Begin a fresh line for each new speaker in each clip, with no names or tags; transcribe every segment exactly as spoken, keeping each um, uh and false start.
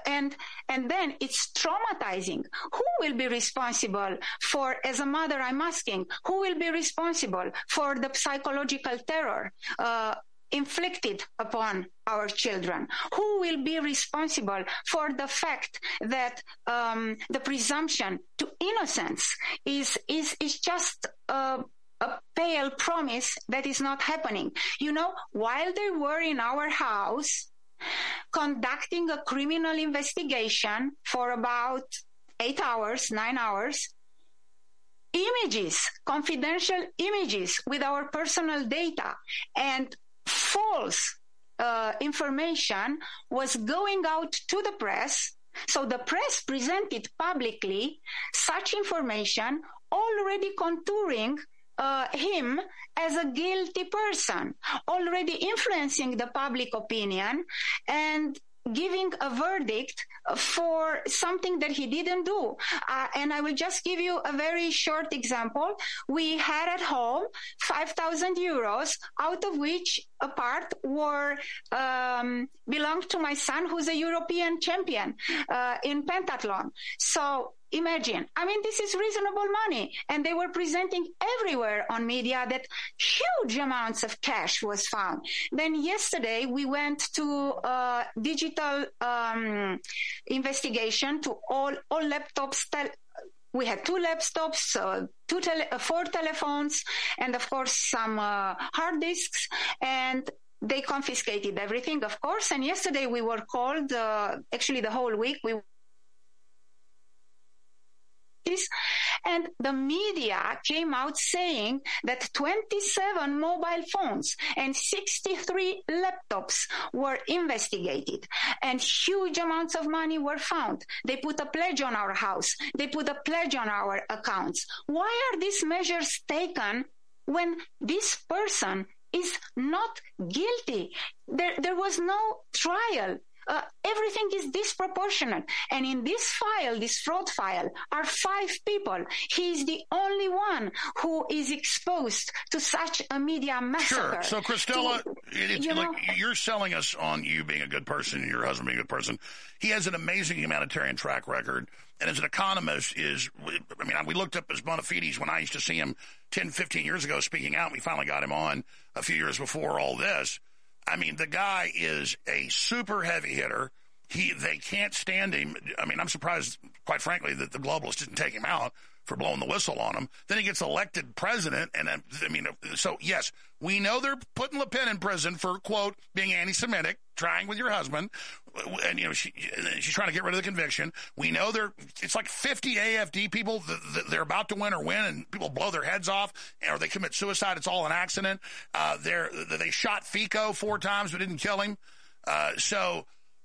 and and then it's traumatizing. Who will be responsible for, as a mother, I'm asking, who will be responsible for the psychological terror uh, inflicted upon our children? Who will be responsible for the fact that um, the presumption to innocence is is is just uh, a pale promise that is not happening? You know, while they were in our house conducting a criminal investigation for about eight hours, nine hours, images, confidential images with our personal data and false uh, information was going out to the press. So the press presented publicly such information, already contouring uh, him as a guilty person, already influencing the public opinion and giving a verdict for something that he didn't do. Uh, and I will just give you a very short example. We had at home five thousand euros, out of which a part were um, belonged to my son, who's a European champion uh, in pentathlon. So imagine, I mean, this is reasonable money. And they were presenting everywhere on media that huge amounts of cash was found. Then yesterday we went to a digital um, investigation to all, all laptops. Tel- we had two laptops, uh, two tele- uh, four telephones, and of course some uh, hard disks. And they confiscated everything, of course. And yesterday we were called, uh, actually the whole week, we and the media came out saying that twenty-seven mobile phones and sixty-three laptops were investigated and huge amounts of money were found. They put a pledge on our house. They put a pledge on our accounts. Why are these measures taken when this person is not guilty? There, there was no trial. Uh, everything is disproportionate. And in this file, this fraud file, are five people. He is the only one who is exposed to such a media massacre.
Sure. So, Cristela,
to,
it's
you
like
know,
you're selling us on you being a good person and your husband being a good person. He has an amazing humanitarian track record. And as an economist is, I mean, we looked up his bona fides when I used to see him ten, fifteen years ago speaking out. We finally got him on a few years before all this. I mean, the guy is a super heavy hitter. He, they can't stand him. I mean, I'm surprised, quite frankly, that the globalists didn't take him out for blowing the whistle on him. Then he gets elected president. And I mean, so yes, we know they're putting Le Pen in prison for, quote, being anti-Semitic, trying with your husband. And, you know, she, she's trying to get rid of the conviction. We know they're, it's like fifty A F D people that, that they're about to win or win, and people blow their heads off, or they commit suicide. It's all an accident. Uh, they're, they shot Fico four times but didn't kill him. Uh, so,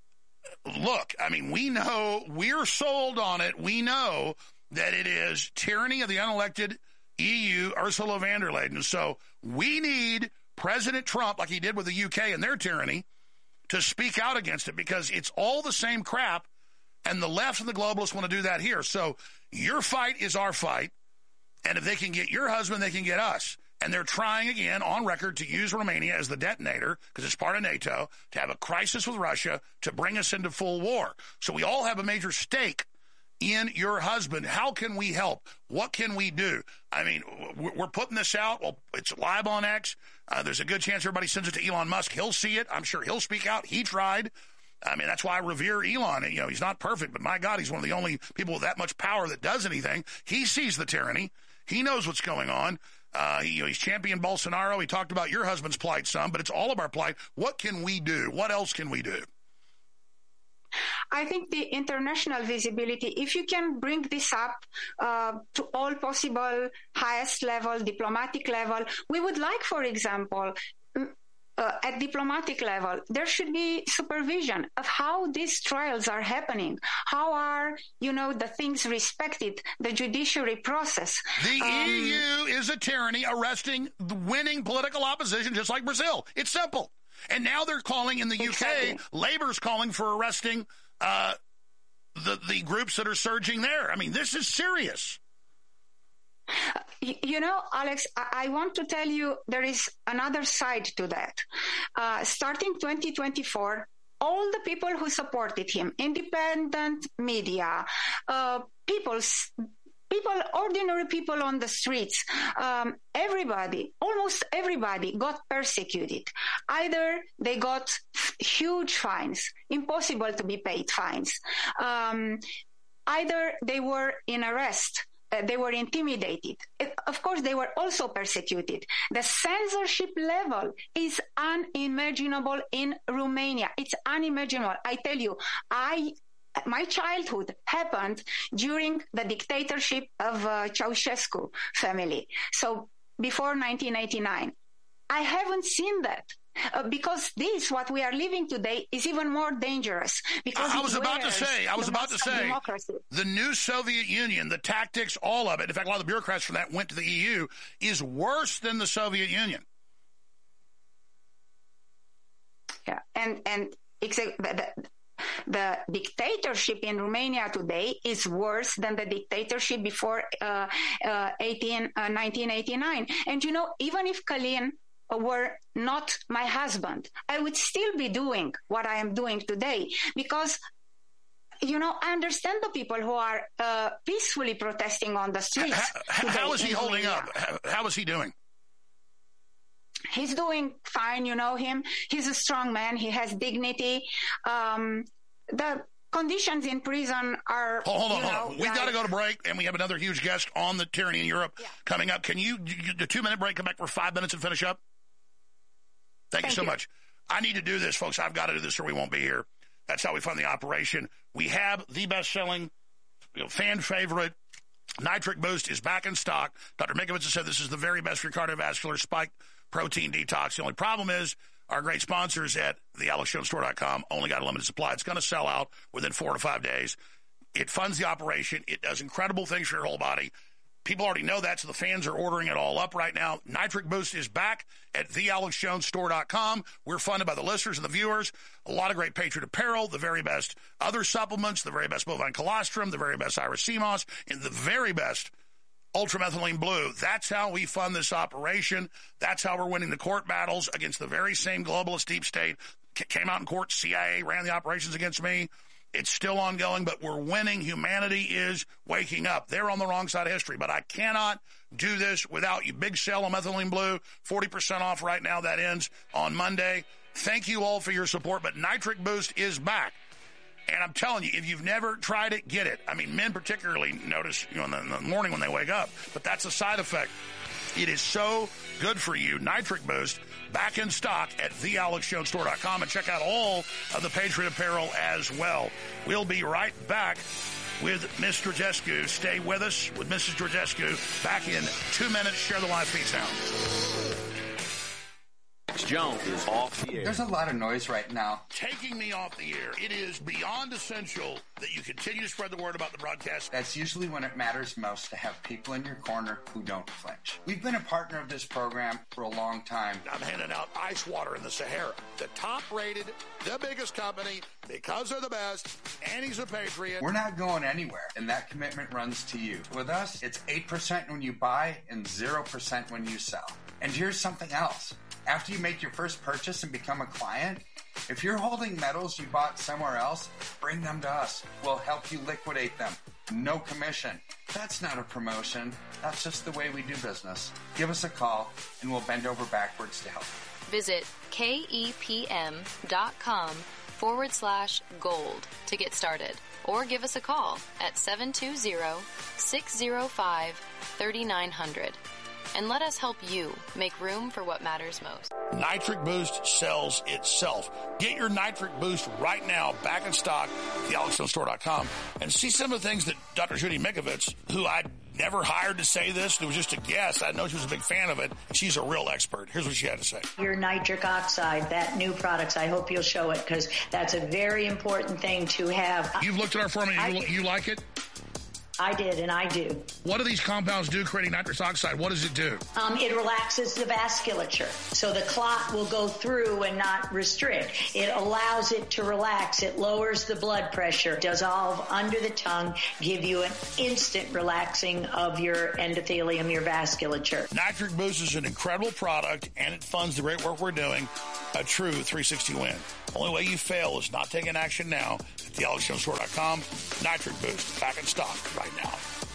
look, I mean, we know, we're sold on it. We know that it is tyranny of the unelected E U, Ursula von der Leyen. So we need President Trump, like he did with the U K and their tyranny, to speak out against it, because it's all the same crap, and the left and the globalists want to do that here. So your fight is our fight, and if they can get your husband, they can get us. And they're trying again on record to use Romania as the detonator, because it's part of NATO, to have a crisis with Russia to bring us into full war. So we all have a major stake in your husband. How can we help? What can we do? I mean, we're putting this out. Well, it's live on X. Uh, there's a good chance everybody sends it to Elon Musk. He'll see it. I'm sure he'll speak out. He tried. I mean, that's why I revere Elon. You know, he's not perfect, but my God, he's one of the only people with that much power that does anything. He sees the tyranny. He knows what's going on. Uh, he, you know, he's championed Bolsonaro. He talked about your husband's plight some, but it's all of our plight. What can we do? What else can we do?
I think the international visibility, if you can bring this up uh, to all possible highest level, diplomatic level, we would like, for example, uh, at diplomatic level, there should be supervision of how these trials are happening. How are, you know, the things respected, the judiciary process.
The
um,
E U is a tyranny, arresting the winning political opposition, just like Brazil. It's simple. And now they're calling in the exactly. U K, Labour's calling for arresting uh, the, the groups that are surging there. I mean, this is serious.
You know, Alex, I want to tell you there is another side to that. Uh, starting twenty twenty-four, all the people who supported him, independent media, uh, people, people, ordinary people on the streets, um, everybody, almost everybody got persecuted. Either they got huge fines, impossible to be paid fines. Um, either they were in arrest. Uh, they were intimidated. It, of course, they were also persecuted. The censorship level is unimaginable in Romania. It's unimaginable. I tell you, I, my childhood happened during the dictatorship of uh, Ceausescu family. So before nineteen eighty-nine. I haven't seen that. Uh, because this, what we are living today, is even more dangerous. Because
I was about to say, I was about to say,
democracy.
The new Soviet Union, the tactics, all of it, in fact, a lot of the bureaucrats from that went to the E U, is worse than the Soviet Union.
Yeah, and and the, the, the dictatorship in Romania today is worse than the dictatorship before uh, uh, eighteen, uh, nineteen eighty-nine. And you know, even if Călin were not my husband, I would still be doing what I am doing today, because, you know, I understand the people who are uh, peacefully protesting on the streets.
How, how is he holding
Romania.
up? How, how is he doing?
He's doing fine, you know him. He's a strong man. He has dignity. Um, the conditions in prison are,
Hold, hold on,
you know,
hold on. We've
like,
got to go to break, and we have another huge guest on the tyranny in Europe yeah. coming up. Can you, you the two-minute break, come back for five minutes and finish up? Thank, Thank you so you. much. I need to do this, folks. I've got to do this or we won't be here. That's how we fund the operation. We have the best-selling, you know, fan favorite, Nitric Boost is back in stock. Doctor Mikovits has said this is the very best for your cardiovascular spike protein detox. The only problem is our great sponsors at the alex jones store dot com only got a limited supply. It's going to sell out within four to five days. It funds the operation. It does incredible things for your whole body. People already know that, so the fans are ordering it all up right now. Nitric Boost is back at the alex jones store dot com. We're funded by the listeners and the viewers. A lot of great Patriot apparel, the very best other supplements, the very best bovine colostrum, the very best Irish sea moss, and the very best ultramethylene blue. That's how we fund this operation. That's how we're winning the court battles against the very same globalist deep state. C- came out in court, C I A ran the operations against me. It's still ongoing, but we're winning. Humanity is waking up. They're on the wrong side of history, but I cannot do this without you. Big sale on methylene blue, forty percent off right now. That ends on Monday. Thank you all for your support, but Nitric Boost is back. And I'm telling you, if you've never tried it, get it. I mean, men particularly notice, you know, in the, in the morning when they wake up, but that's a side effect. It is so good for you. Nitric Boost, back in stock at the alex jones store dot com, and check out all of the Patriot apparel as well. We'll be right back with Miss Georgescu. Stay with us with Missus Georgescu. Back in two minutes. Share the live feeds now.
Jones is off the air.
There's a lot of noise right now.
Taking me off the air. It is beyond essential that you continue to spread the word about the broadcast.
That's usually when it matters most, to have people in your corner who don't flinch. We've been a partner of this program for a long time.
I'm handing out ice water in the Sahara. The top-rated, the biggest company, because they're the best, and he's a Patriot.
We're not going anywhere, and that commitment runs to you. With us, it's eight percent when you buy and zero percent when you sell. And here's something else. After you make your first purchase and become a client, if you're holding metals you bought somewhere else, bring them to us. We'll help you liquidate them. No commission. That's not a promotion. That's just the way we do business. Give us a call, and we'll bend over backwards to help.
Visit kepm.com forward slash gold to get started, or give us a call at seven two zero, six zero five, three nine zero zero. And let us help you make room for what matters most.
Nitric Boost sells itself. Get your Nitric Boost right now, back in stock at the alex jones store dot com. And see some of the things that Doctor Judy Mikovits, who I never hired to say this, it was just a guess. I know she was a big fan of it. She's a real expert. Here's what she had to say.
Your nitric oxide, that new products, I hope you'll show it, because that's a very important thing to have.
You've looked at our formula. You, you like it?
I did, and I do.
What do these compounds do, creating nitrous oxide? What does it do?
Um, it relaxes the vasculature, so the clot will go through and not restrict. It allows it to relax. It lowers the blood pressure, dissolve under the tongue, give you an instant relaxing of your endothelium, your vasculature.
Nitric Boost is an incredible product, and it funds the great work we're doing. a true three sixty win. Only way you fail is not taking action now at the alex jones store dot com. Nitric Boost, back in stock right now.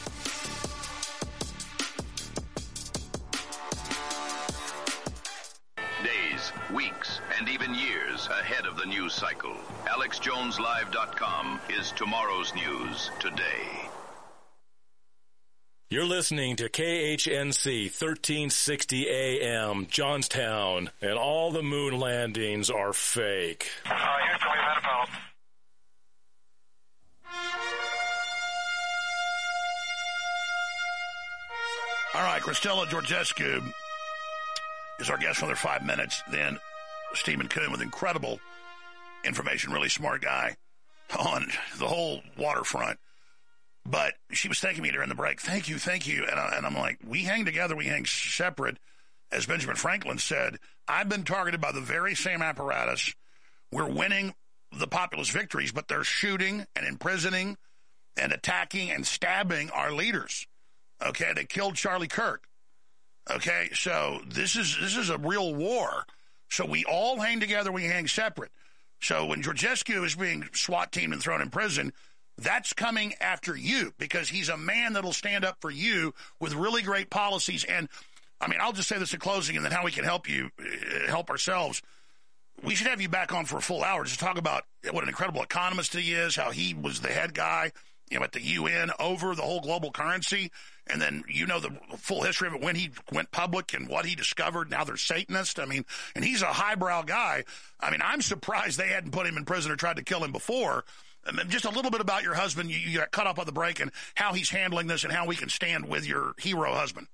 Days, weeks, and even years ahead of the news cycle. alex jones live dot com is tomorrow's news today.
You're listening to K H N C thirteen sixty A M, Johnstown, and all the moon landings are fake.
Uh, here's Joey Manapel.
All right, Cristela Georgescu is our guest for another five minutes. Then Stephen Coon with incredible information, really smart guy on the whole waterfront. But she was thanking me during the break. Thank you, thank you. And, I, and I'm like, we hang together, we hang separate. As Benjamin Franklin said, I've been targeted by the very same apparatus. We're winning the populist victories, but they're shooting and imprisoning and attacking and stabbing our leaders. Okay, they killed Charlie Kirk. Okay, so this is this is a real war. So we all hang together, we hang separate. So when Georgescu is being SWAT teamed and thrown in prison, that's coming after you, because he's a man that'll stand up for you with really great policies. And, I mean, I'll just say this in closing and then how we can help you, uh, help ourselves. We should have you back on for a full hour just to talk about what an incredible economist he is, how he was the head guy, you know, at the U N over the whole global currency. And then you know the full history of it when he went public and what he discovered. Now they're Satanists. I mean, and he's a highbrow guy. I mean, I'm surprised they hadn't put him in prison or tried to kill him before. Just a little bit about your husband. You, you got cut off on the break and how he's handling this and how we can stand with your hero husband.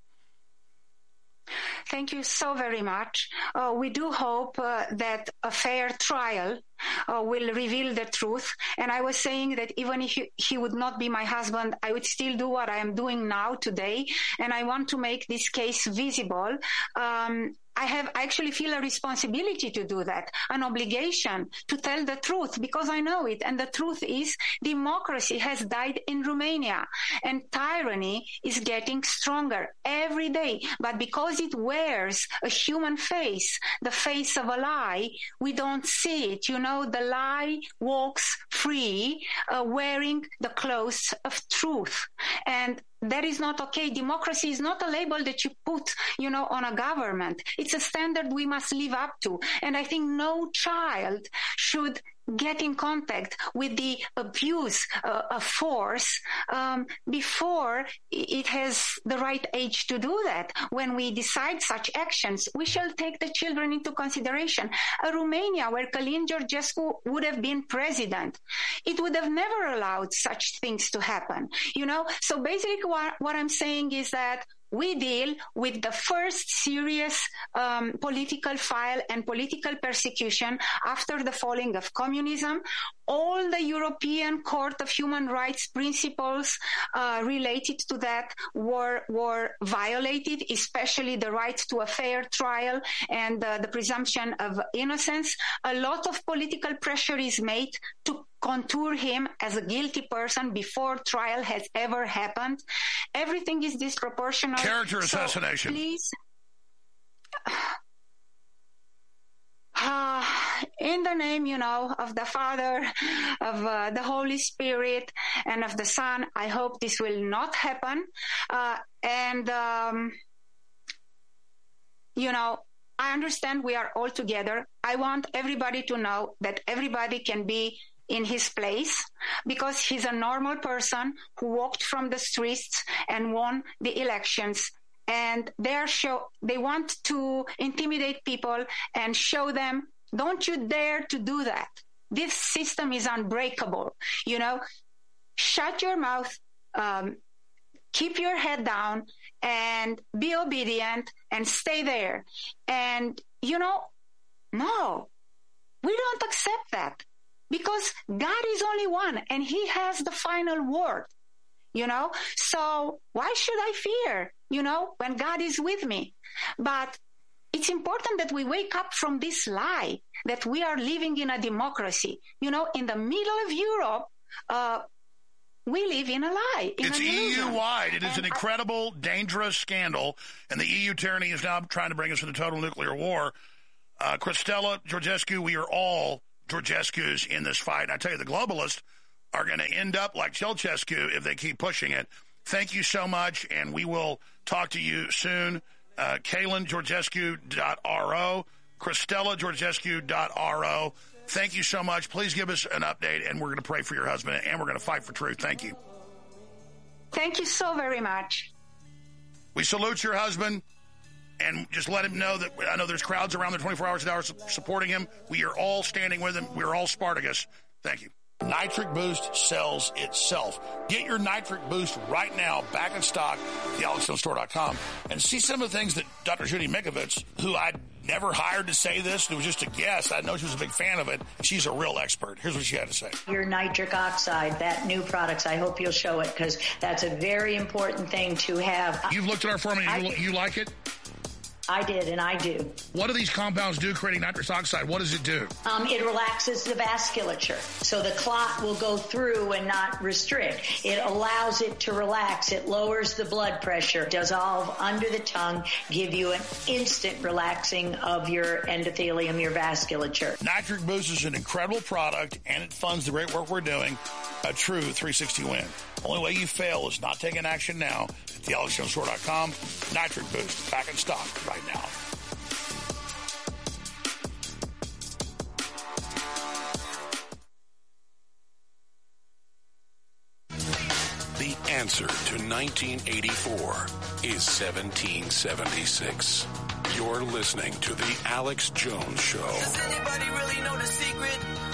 Thank you so very much. Uh, we do hope uh, that a fair trial uh, will reveal the truth. And I was saying that even if he, he would not be my husband, I would still do what I am doing now today. And I want to make this case visible. Um, I have I actually feel a responsibility to do that, an obligation to tell the truth, because I know it. And the truth is democracy has died in Romania and tyranny is getting stronger every day. But because it wears a human face, the face of a lie, we don't see it. You know, the lie walks free, uh, wearing the clothes of truth. And that is not okay. Democracy is not a label that you put, you know, on a government. It's a standard we must live up to. And I think no child should get in contact with the abuse uh, of force um, before it has the right age to do that. When we decide such actions, we shall take the children into consideration. A Romania where Călin Georgescu would have been president, it would have never allowed such things to happen. You know, so basically what, what I'm saying is that we deal with the first serious um, political file and political persecution after the falling of communism. All the European Court of Human Rights principles uh, related to that were were violated, especially the right to a fair trial and uh, the presumption of innocence. A lot of political pressure is made to contour him as a guilty person before trial has ever happened. Everything is disproportionate.
Character assassination.
So please, uh, in the name, you know, of the Father, of uh, the Holy Spirit, and of the Son, I hope this will not happen. Uh, and, um, you know, I understand we are all together. I want everybody to know that everybody can be in his place, because he's a normal person who walked from the streets and won the elections. And they are show they want to intimidate people and show them, don't you dare to do that. This system is unbreakable. You know, shut your mouth, um, keep your head down, and be obedient and stay there. And, you know, no, we don't accept that. Because God is only one, and he has the final word, you know? So why should I fear, you know, when God is with me? But it's important that we wake up from this lie that we are living in a democracy. You know, in the middle of Europe, uh, we live in a lie. In
it's E U-wide. It is an incredible, I- dangerous scandal, and the E U tyranny is now trying to bring us into total nuclear war. Uh, Christella Georgescu, we are all Georgescus in this fight. And I tell you, the globalists are going to end up like Ceausescu if they keep pushing it. Thank you so much, and we will talk to you soon. Uh, Kaylin Georgescu dot R O, Christella Georgescu dot R O. Thank you so much. Please give us an update, and we're going to pray for your husband, and we're going to fight for truth. Thank you.
Thank you so very much.
We salute your husband, and just let him know that I know there's crowds around there twenty-four hours a day supporting him. We are all standing with him. We're all Spartacus. Thank you. Nitric Boost sells itself. Get your Nitric Boost right now, back in stock at the alex jones store dot com, and see some of the things that Doctor Judy Mikovits, who I never hired to say this, it was just a guess. I know she was a big fan of it. She's a real expert. Here's what she had to say.
Your nitric oxide, that new products, I hope you'll show it, because that's a very important thing to have.
You've looked at our formula. You, you like it?
I did, and I do.
What do these compounds do, creating nitrous oxide? What does it do?
Um, it relaxes the vasculature, so the clot will go through and not restrict. It allows it to relax. It lowers the blood pressure, dissolve under the tongue, give you an instant relaxing of your endothelium, your vasculature.
Nitric Boost is an incredible product, and it funds the great work we're doing. A true three sixty win. The only way you fail is not taking action now at the alex jones store dot com. Nitric Boost, back in stock right now.
The answer to nineteen eighty-four is seventeen seventy-six. You're listening to The Alex Jones Show.
Does anybody really know the secret?